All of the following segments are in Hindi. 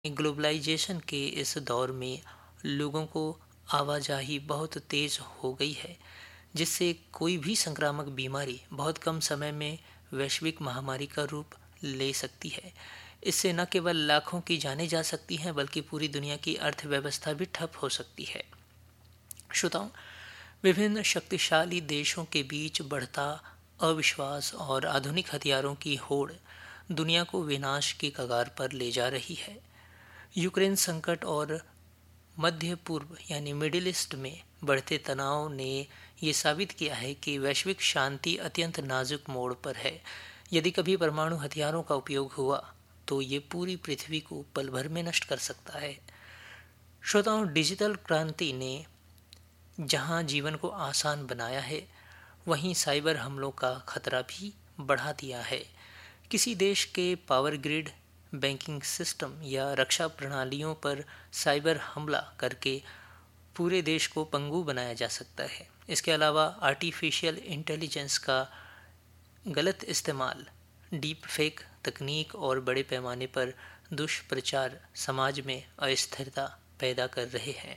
ग्लोबलाइजेशन के इस दौर में लोगों को आवाजाही बहुत तेज हो गई है, जिससे कोई भी संक्रामक बीमारी बहुत कम समय में वैश्विक महामारी का रूप ले सकती है। इससे न केवल लाखों की जानें जा सकती हैं, बल्कि पूरी दुनिया की अर्थव्यवस्था भी ठप हो सकती है। श्रोताओं, विभिन्न शक्तिशाली देशों के बीच बढ़ता अविश्वास और आधुनिक हथियारों की होड़ दुनिया को विनाश की कगार पर ले जा रही है। यूक्रेन संकट और मध्य पूर्व यानी मिडिल ईस्ट में बढ़ते तनाव ने ये साबित किया है कि वैश्विक शांति अत्यंत नाजुक मोड़ पर है। यदि कभी परमाणु हथियारों का उपयोग हुआ तो ये पूरी पृथ्वी को पल भर में नष्ट कर सकता है। श्रोताओं, डिजिटल क्रांति ने जहां जीवन को आसान बनाया है, वहीं साइबर हमलों का खतरा भी बढ़ा दिया है। किसी देश के पावर ग्रिड, बैंकिंग सिस्टम या रक्षा प्रणालियों पर साइबर हमला करके पूरे देश को पंगु बनाया जा सकता है। इसके अलावा आर्टिफिशियल इंटेलिजेंस का गलत इस्तेमाल, डीप फेक तकनीक और बड़े पैमाने पर दुष्प्रचार समाज में अस्थिरता पैदा कर रहे हैं।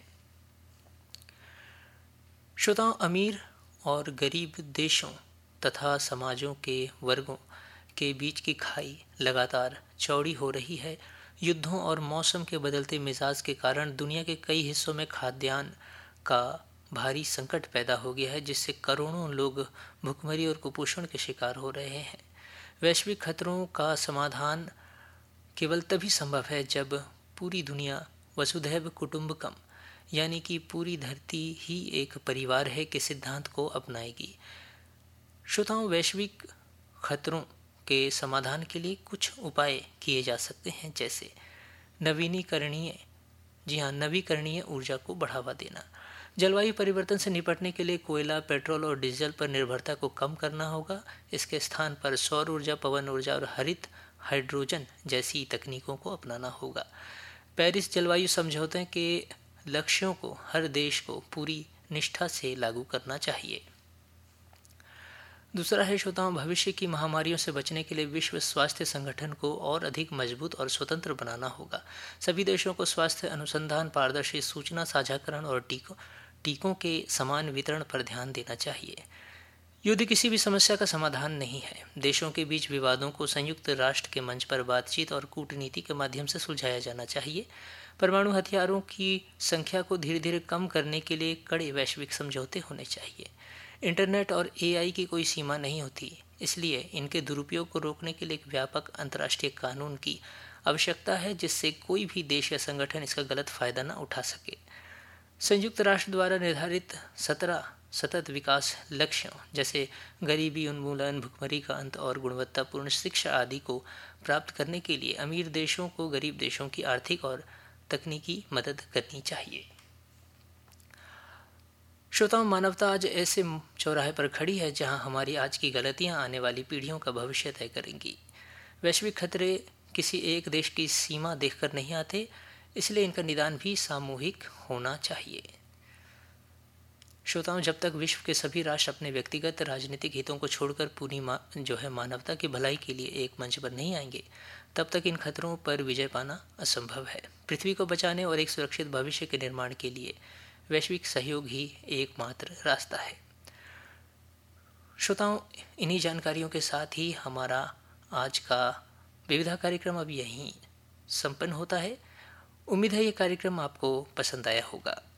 श्रोताओं, अमीर और गरीब देशों तथा समाजों के वर्गों के बीच की खाई लगातार चौड़ी हो रही है। युद्धों और मौसम के बदलते मिजाज के कारण दुनिया के कई हिस्सों में खाद्यान्न का भारी संकट पैदा हो गया है, जिससे करोड़ों लोग भुखमरी और कुपोषण के शिकार हो रहे हैं। वैश्विक खतरों का समाधान केवल तभी संभव है जब पूरी दुनिया वसुधैव कुटुंबकम यानी कि पूरी धरती ही एक परिवार है के सिद्धांत को अपनाएगी। श्रोताओं, वैश्विक खतरों के समाधान के लिए कुछ उपाय किए जा सकते हैं, जैसे नवीकरणीय ऊर्जा को बढ़ावा देना। जलवायु परिवर्तन से निपटने के लिए कोयला, पेट्रोल और डीजल पर निर्भरता को कम करना होगा। इसके स्थान पर सौर ऊर्जा, पवन ऊर्जा और हरित हाइड्रोजन जैसी तकनीकों को अपनाना होगा। पेरिस जलवायु समझौते के लक्ष्यों को हर देश को पूरी निष्ठा से लागू करना चाहिए। दूसरा है श्रोताओं, भविष्य की महामारियों से बचने के लिए विश्व स्वास्थ्य संगठन को और अधिक मजबूत और स्वतंत्र बनाना होगा। सभी देशों को स्वास्थ्य अनुसंधान, पारदर्शी सूचना साझाकरण और टीकों के समान वितरण पर ध्यान देना चाहिए। युद्ध किसी भी समस्या का समाधान नहीं है। देशों के बीच विवादों को संयुक्त राष्ट्र के मंच पर बातचीत और कूटनीति के माध्यम से सुलझाया जाना चाहिए। परमाणु हथियारों की संख्या को धीरे धीरे कम करने के लिए कड़े वैश्विक समझौते होने चाहिए। इंटरनेट और एआई की कोई सीमा नहीं होती, इसलिए इनके दुरुपयोग को रोकने के लिए एक व्यापक अंतर्राष्ट्रीय कानून की आवश्यकता है, जिससे कोई भी देश या संगठन इसका गलत फायदा न उठा सके। संयुक्त राष्ट्र द्वारा निर्धारित 17 सतत विकास लक्ष्यों जैसे गरीबी उन्मूलन, भुखमरी का अंत और गुणवत्तापूर्ण शिक्षा आदि को प्राप्त करने के लिए अमीर देशों को गरीब देशों की आर्थिक और तकनीकी मदद करनी चाहिए। श्रोताओं, मानवता आज ऐसे चौराहे पर खड़ी है जहां हमारी आज की गलतियां आने वाली पीढ़ियों का भविष्य तय करेंगी। वैश्विक खतरे किसी एक देश की सीमा देखकर नहीं आते, इसलिए इनका निदान भी सामूहिक होना चाहिए। श्रोताओं, जब तक विश्व के सभी राष्ट्र अपने व्यक्तिगत राजनीतिक हितों को छोड़कर पूरी मानवता की भलाई के लिए एक मंच पर नहीं आएंगे, तब तक इन खतरों पर विजय पाना असंभव है। पृथ्वी को बचाने और एक सुरक्षित भविष्य के निर्माण के लिए वैश्विक सहयोग ही एकमात्र रास्ता है। श्रोताओं, इन्हीं जानकारियों के साथ ही हमारा आज का विविधा कार्यक्रम अब यहीं संपन्न होता है। उम्मीद है ये कार्यक्रम आपको पसंद आया होगा।